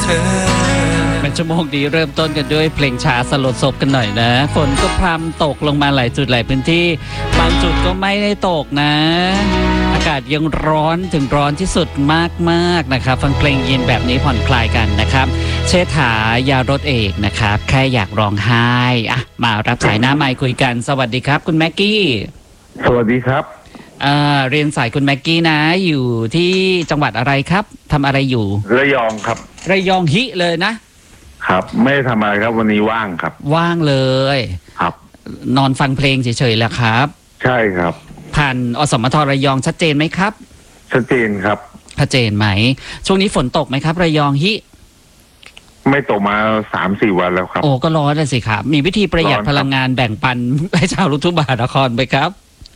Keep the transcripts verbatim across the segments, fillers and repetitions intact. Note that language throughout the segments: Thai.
เธอเป็นชั่วโมงดีเริ่มต้นกันด้วยเพลงช้าสลดศพกันหน่อยนะฝนก็พรำตกลงมาหลายจุดหลายพื้นที่บางจุดก็ไม่ได้ตกนะอากาศยังร้อนถึงร้อนที่สุดมากๆนะครับฟังเพลงเย็นแบบนี้ผ่อนคลายกันนะครับเชษฐายารถเอกนะครับแค่อยากร้องไห้อ่ะมารับสายหน้าไมค์คุยกันสวัสดีครับคุณแม็กกี้สวัสดีครับเรียนสายคุณแม็กกี้นะอยู่ที่จังหวัดอะไรครับทำอะไรอยู่ระยองครับระยองฮิเลยนะครับไม่ทำอะไรครับวันนี้ว่างครับว่างเลยครับนอนฟังเพลงเฉยๆแหละครับใช่ครับผ่านอสมทระยองชัดเจนไหมครับชัดเจนครับชัดเจนไหมช่วงนี้ฝนตกไหมครับระยองฮิไม่ตกมาสามสี่วันแล้วครับโอ้ก็ร้อนเลยสิครับมีวิธีประหยัดพลังงานแบ่งปันให้ชาวลูกทุ่งมหานครไหมครับ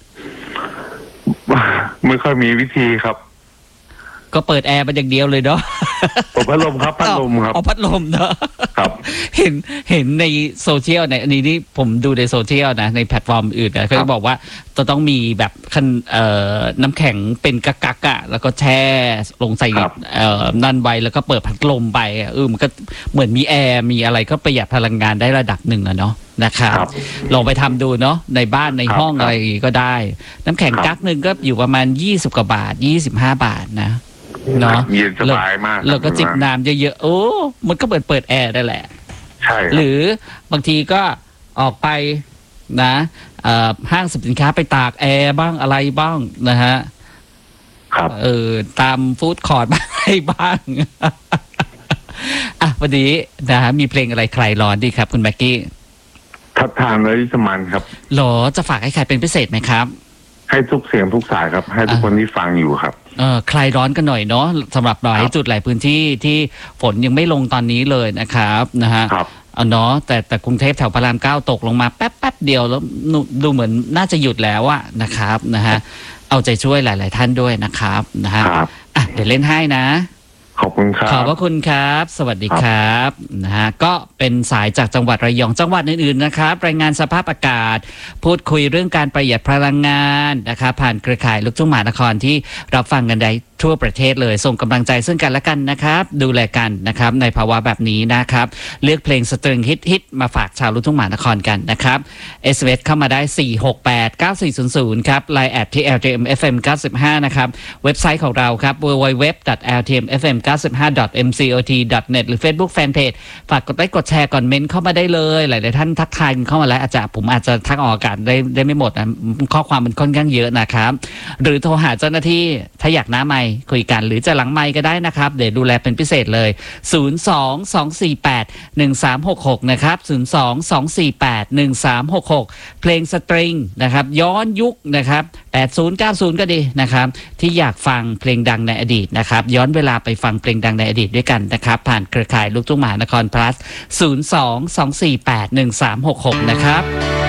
ไม่ค่อยมีวิธีครับก็เปิดแอร์มาอย่างเดียวเลยเนาะพัดลมครับพัดลมครับอ๋อพัดลมเนาะครับเห็นเห็นในโซเชียลในอันนี้นี่ผมดูในโซเชียลนะในแพลตฟอร์มอื่นนะเขาจะบอกว่าจะต้องมีแบบคันเอ่อน้ำแข็งเป็นกักกักอะแล้วก็แช่ลงใส่เอ่อนั่นไว้แล้วก็เปิดพัดลมไปเออมันก็เหมือนมีแอร์มีอะไรก็ประหยัดพลังงานได้ระดับหนึ่งอะเนาะนะครับลองไปทำดูเนาะในบ้านในห้องอะไรก็ได้น้ำแข็งกักหนึ่งก็อยู่ประมาณยี่สิบกว่าบาทยี่สิบห้าบาทนะเนาะเย็นสบายมากแล้วก็จิบน้ำเยอะๆโอ้มันก็เปิดเปิดแอร์ได้แหละใช่หรือบางทีก็ออกไปนะห้างสินค้าไปตากแอร์บ้างอะไรบ้างนะฮะครับเออตามฟู้ดคอร์ทบ้างอะไรบ้างอ่ะวันนี้นะฮะมีเพลงอะไรใครร้อนดีครับคุณแม็กกี้ทับทางเลยสมันครับหรอจะฝากให้ใครเป็นพิเศษไหมครับให้ทุกเสียงทุกสายครับให้ทุกคนที่ฟังอยู่ครับเออคลายร้อนกันหน่อยเนาะสำหรับหลายจุดหลายพื้นที่ที่ฝนยังไม่ลงตอนนี้เลยนะครับนะฮะเอาเนาะแต่แต่กรุงเทพแถวพระรามเก้าตกลงมาแป๊บแป๊บเดียวแล้วดูเหมือนน่าจะหยุดแล้วอะนะครับนะฮะเอาใจช่วยหลายๆท่านด้วยนะครับนะฮะอ่ะเดี๋ยวเล่นให้นะขอบคุณครับขอบพระคุณครับสวัสดีครับนะฮะก็เป็นสายจากจังหวัดระยองจังหวัดอื่นๆนะครับรายงานสภาพอากาศพูดคุยเรื่องการประหยัดพลังงานนะครับผ่านเครือข่ายลูกทุ่งมหานครที่รับฟังกันได้ทั่วประเทศเลยส่งกำลังใจซึ่งกันและกันนะครับดูแลกันนะครับในภาวะแบบนี้นะครับเลือกเพลงสตริงฮิตฮิตมาฝากชาวลูกทุ่งมหานครกันนะครับ เอส เอ็ม เอส เข้ามาได้สี่ หก แปด เก้า สี่ ศูนย์ ศูนย์ครับ ไลน์ แอท ที่ แอล ที เอ็ม เอฟ เอ็ม เก้าสิบห้านะครับเว็บไซต์ของเราครับ ดับเบิลยู ดับเบิลยู ดับเบิลยู ดอท แอล ที เอ็ม เอฟ เอ็ม เก้าสิบห้า ดอท เอ็ม ซี โอ ที ดอท เน็ต หรือ Facebook Fanpage ฝากกดไลค์กดแชร์ก่อนเมนต์เข้ามาได้เลยหลายๆท่านทักทายเข้ามาแล้วอาจจะผมอาจจะทักออกอากาศได้ได้ไม่หมดนะข้อความมันค่อนข้างเยอะนะครับหรือโทรหาเจ้าหน้าที่ถ้าอยากหน้าไมค์คุยกันหรือจะหลังไมค์ก็ได้นะครับเดี๋ยวดูแลเป็นพิเศษเลยศูนย์ สอง สอง สี่ แปด หนึ่ง สาม หก หกนะครับศูนย์ สอง สอง สี่ แปด หนึ่ง สาม หก หกเพลงสตริงนะครับย้อนยุคนะครับแปดสิบ เก้าสิบก็ดีนะครับที่อยากฟังเพลงดังในอดีตนะครับย้อนเวลาไปฟังเพลงดังในอดีตด้วยกันนะครับผ่านเครือข่ายลูกทุ่งมหานคร plus ศูนย์ สอง สอง สี่ แปด หนึ่ง สาม หก หกนะครับ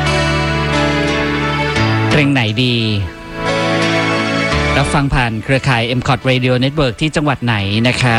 เพลงไหนดีรับฟังผ่านเครือข่าย เอ็ม คอท Radio Network ที่จังหวัดไหนนะครับ